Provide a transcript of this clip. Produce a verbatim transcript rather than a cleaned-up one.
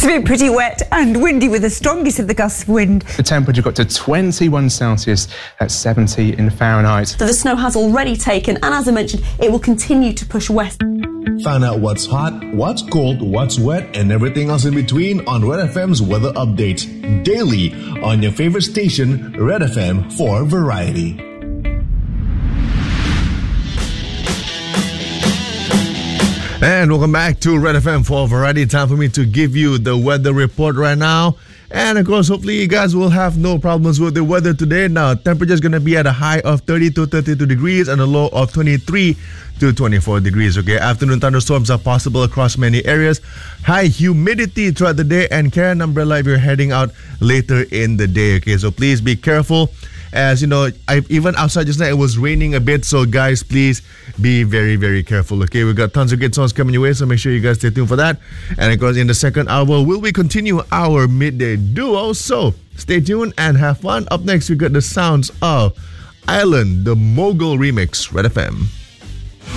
been pretty wet and windy with the strongest of the gusts of wind. The temperature got to twenty-one Celsius, that's seventy in Fahrenheit. So the snow has already taken, and as I mentioned, it will continue to push west. Find out what's hot, what's cold, what's wet, and everything else in between on Red F M's weather update. Daily on your favorite station, Red F M for variety. And welcome back to Red F M for variety. Time for me to give you the weather report right now. And of course, hopefully you guys will have no problems with the weather today. Now, temperature is going to be at a high of thirty to thirty-two degrees and a low of twenty-three to twenty-four degrees. Okay, afternoon thunderstorms are possible across many areas. High humidity throughout the day, and carry an umbrella if you're heading out later in the day. Okay, so please be careful. As you know, I, even outside just now, it was raining a bit. So guys, please be very, very careful. Okay, we've got tons of good songs coming your way. So make sure you guys stay tuned for that. And of course, in the second hour, will we continue our midday duo? So stay tuned and have fun. Up next, we got the sounds of Island, the Mogul remix, Red F M.